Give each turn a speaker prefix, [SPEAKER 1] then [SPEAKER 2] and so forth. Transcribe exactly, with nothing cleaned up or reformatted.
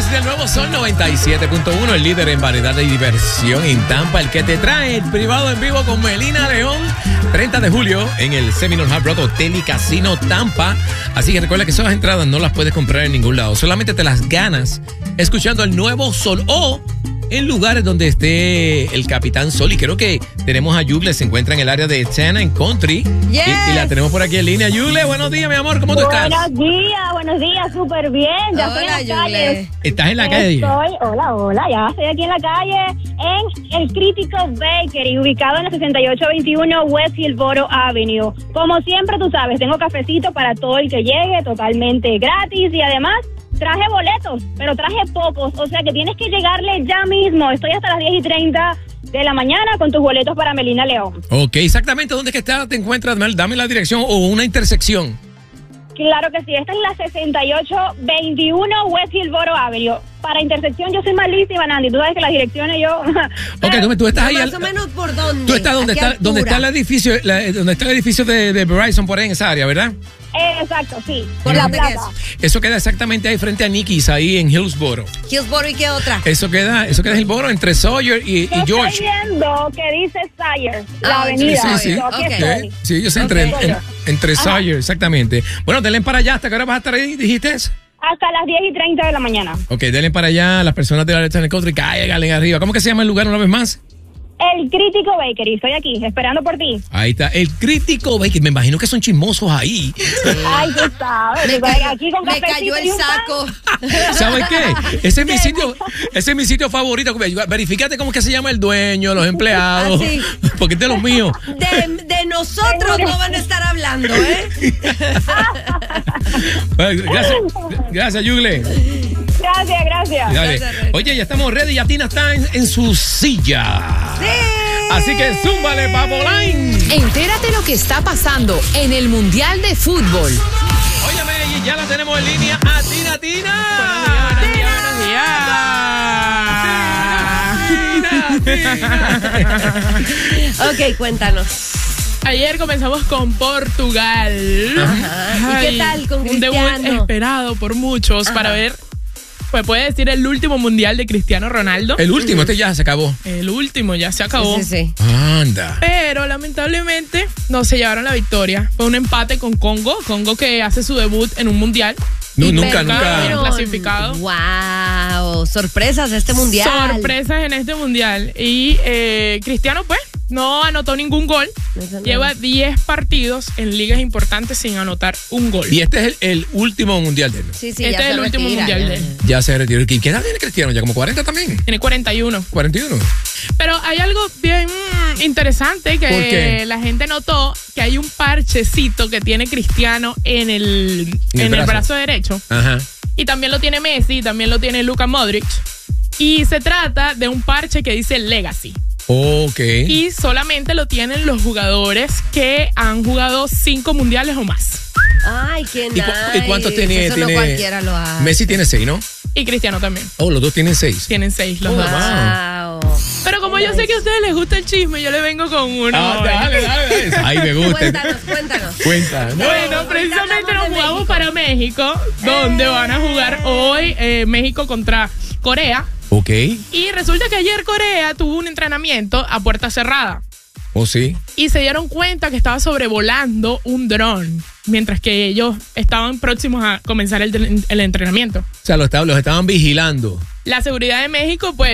[SPEAKER 1] través del nuevo Sol noventa y siete punto uno, el líder en variedad y diversión en Tampa, el que te trae el privado en vivo con Melina León, treinta de julio en el Seminole Hard Rock Hotel y Casino Tampa. Así que recuerda que esas entradas no las puedes comprar en ningún lado, solamente te las ganas escuchando el nuevo Sol o en lugares donde esté el Capitán Sol. Y creo que tenemos a Yugle, se encuentra en el área de Tana en Country.
[SPEAKER 2] Yes.
[SPEAKER 1] Y, y la tenemos por aquí en línea. Yugle, buenos días, mi amor, ¿cómo tú estás?
[SPEAKER 3] Buenos días, buenos días, súper bien. Ya
[SPEAKER 2] Hola,
[SPEAKER 3] estoy en la
[SPEAKER 2] Yugle.
[SPEAKER 3] calle.
[SPEAKER 1] ¿Estás en la calle?
[SPEAKER 3] Estoy, hola, hola, ya estoy aquí en la calle en el Critical Bakery, ubicado en la sesenta y ocho veintiuno West Hillsboro Avenue. Como siempre, tú sabes, tengo cafecito para todo el que llegue, totalmente gratis, y además traje boletos, pero traje pocos, o sea que tienes que llegarle ya mismo. Estoy hasta las diez y treinta de la mañana con tus boletos para Melina León.
[SPEAKER 1] Ok, exactamente, ¿dónde es que está, te encuentras? Mel? Dame la dirección o una intersección.
[SPEAKER 3] Claro que sí, esta es la sesenta y ocho veintiuno West Hillsboro Avenue. Para intersección yo soy malísima, Nandy, tú sabes que las direcciones yo...
[SPEAKER 1] Ok, tú, tú estás ahí...
[SPEAKER 2] Más
[SPEAKER 1] al-
[SPEAKER 2] o menos por dónde.
[SPEAKER 1] Tú estás donde
[SPEAKER 2] ¿A qué
[SPEAKER 1] está,
[SPEAKER 2] altura?
[SPEAKER 1] donde está el edificio, la- donde está el edificio de, de Verizon por ahí en esa área, ¿verdad?
[SPEAKER 3] Eh, exacto, sí.
[SPEAKER 2] ¿Por
[SPEAKER 3] en la
[SPEAKER 2] dónde
[SPEAKER 3] plaza.
[SPEAKER 1] Eso queda exactamente ahí frente a Nicky's, ahí en Hillsboro.
[SPEAKER 2] Hillsboro, ¿y qué otra?
[SPEAKER 1] Eso queda, eso queda en Hillsboro entre Sawyer y,
[SPEAKER 3] Yo
[SPEAKER 1] y George.
[SPEAKER 3] estoy viendo que dice Sire, la
[SPEAKER 2] Ah,
[SPEAKER 3] avenida.
[SPEAKER 1] Sí, sí, sí.
[SPEAKER 3] Yo aquí
[SPEAKER 2] Ok.
[SPEAKER 3] estoy.
[SPEAKER 1] Sí, sí, yo sé, entre,
[SPEAKER 2] Ok.
[SPEAKER 1] en- entre Sawyer, exactamente. Bueno, denle para allá, ¿hasta qué hora vas a estar ahí, dijiste eso?
[SPEAKER 3] Hasta las diez y treinta de la mañana.
[SPEAKER 1] Ok, denle para allá a las personas de la Leche en el Country, cáiganle arriba. ¿Cómo que se llama el lugar una vez más?
[SPEAKER 3] El Crítico Bakery, estoy aquí, esperando por ti.
[SPEAKER 1] Ahí está, el Crítico Bakery. Me imagino que son chismosos ahí.
[SPEAKER 3] Ay, tú sabes.
[SPEAKER 2] Me,
[SPEAKER 3] tú sabes, aquí con
[SPEAKER 2] me
[SPEAKER 3] cafecito
[SPEAKER 2] cayó el
[SPEAKER 3] y un pan.
[SPEAKER 2] saco.
[SPEAKER 1] ¿Sabes qué? Ese es mi sitio, ese es mi sitio favorito. Verifícate cómo es que se llama el dueño, los empleados.
[SPEAKER 2] Ah, sí.
[SPEAKER 1] Porque este es de los míos.
[SPEAKER 2] De, de nosotros no van a estar hablando, ¿eh?
[SPEAKER 1] Bueno, Gracias, gracias, Yugle.
[SPEAKER 3] Gracias, gracias.
[SPEAKER 1] Dale.
[SPEAKER 2] Gracias, Rey.
[SPEAKER 1] Oye, ya estamos ready. Ya Tina está en, en su silla.
[SPEAKER 2] Sí.
[SPEAKER 1] Así que zúmbale, Papoline.
[SPEAKER 4] Entérate lo que está pasando en el Mundial de Fútbol.
[SPEAKER 1] Óyeme, ya la tenemos en línea a Tina, Tina. Buenos días, Tina, Tina.
[SPEAKER 2] Ok, cuéntanos.
[SPEAKER 5] Ayer comenzamos con Portugal.
[SPEAKER 2] Ajá. ¿Y qué tal con
[SPEAKER 5] Un debut
[SPEAKER 2] Cristiano?
[SPEAKER 5] esperado por muchos
[SPEAKER 2] Ajá.
[SPEAKER 5] para ver, pues puede decir el último mundial de Cristiano Ronaldo.
[SPEAKER 1] El último, este ya se acabó.
[SPEAKER 5] El último, ya se acabó.
[SPEAKER 2] Sí, sí, sí.
[SPEAKER 1] Anda.
[SPEAKER 5] Pero lamentablemente no se llevaron la victoria. Fue un empate con Congo. Congo que hace su debut en un mundial.
[SPEAKER 1] No,
[SPEAKER 5] Y
[SPEAKER 1] nunca,
[SPEAKER 5] nunca
[SPEAKER 1] nunca.
[SPEAKER 5] habían clasificado.
[SPEAKER 2] Wow, sorpresas de este mundial.
[SPEAKER 5] Sorpresas en este mundial. Y eh, Cristiano, pues, no anotó ningún gol.
[SPEAKER 2] Eso no.
[SPEAKER 5] Lleva diez partidos en ligas importantes sin anotar un gol.
[SPEAKER 1] Y este es el, el último mundial de él.
[SPEAKER 2] Sí, sí,
[SPEAKER 5] Este
[SPEAKER 2] ya
[SPEAKER 5] es
[SPEAKER 2] se
[SPEAKER 5] el último
[SPEAKER 2] retira,
[SPEAKER 5] mundial
[SPEAKER 2] ya.
[SPEAKER 5] de él.
[SPEAKER 1] Ya se retiró. ¿Y qué edad tiene Cristiano? ¿Ya como cuarenta también?
[SPEAKER 5] Tiene cuarenta y uno.
[SPEAKER 1] ¿cuarenta y uno?
[SPEAKER 5] Pero hay algo bien mm, interesante que
[SPEAKER 1] ¿Por qué?
[SPEAKER 5] la gente notó, que hay un parchecito que tiene Cristiano en el,
[SPEAKER 1] En el
[SPEAKER 5] en el
[SPEAKER 1] brazo.
[SPEAKER 5] brazo derecho.
[SPEAKER 1] Ajá.
[SPEAKER 5] Y también lo tiene Messi, también lo tiene Luka Modric. Y se trata de un parche que dice Legacy.
[SPEAKER 1] Ok.
[SPEAKER 5] Y solamente lo tienen los jugadores que han jugado cinco mundiales o más.
[SPEAKER 2] Ay, qué
[SPEAKER 1] ¿Y,
[SPEAKER 2] nice.
[SPEAKER 1] cu- y cuántos tiene?
[SPEAKER 2] Eso
[SPEAKER 1] tiene
[SPEAKER 2] no cualquiera lo hace.
[SPEAKER 1] Messi tiene seis, ¿no?
[SPEAKER 5] Y Cristiano también.
[SPEAKER 1] Oh, los dos tienen seis.
[SPEAKER 5] Tienen seis los
[SPEAKER 1] Oh,
[SPEAKER 5] dos.
[SPEAKER 1] wow.
[SPEAKER 2] Wow.
[SPEAKER 5] Pero como yo sé que a ustedes les gusta el chisme, yo le vengo con uno.
[SPEAKER 1] Ah,
[SPEAKER 5] hoy.
[SPEAKER 1] dale, dale, dale. Ay, me gusta.
[SPEAKER 2] Cuéntanos, cuéntanos.
[SPEAKER 1] Cuenta.
[SPEAKER 5] Bueno,
[SPEAKER 2] Ahorita
[SPEAKER 5] precisamente
[SPEAKER 2] hablamos
[SPEAKER 5] nos
[SPEAKER 2] de
[SPEAKER 5] jugamos
[SPEAKER 2] México.
[SPEAKER 5] para México, donde van a jugar hoy eh, México contra Corea.
[SPEAKER 1] Ok.
[SPEAKER 5] Y resulta que ayer Corea tuvo un entrenamiento a puerta cerrada.
[SPEAKER 1] ¿Oh, sí?
[SPEAKER 5] Y se dieron cuenta que estaba sobrevolando un dron, mientras que ellos estaban próximos a comenzar el, el entrenamiento.
[SPEAKER 1] O sea, los estaban, los estaban vigilando.
[SPEAKER 5] La seguridad de México, pues,